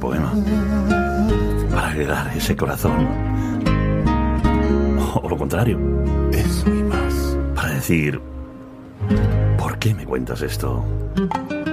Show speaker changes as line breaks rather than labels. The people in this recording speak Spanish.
poema para heredar ese corazón. O lo contrario.
Eso y más.
Para decir, ¿por qué me cuentas esto?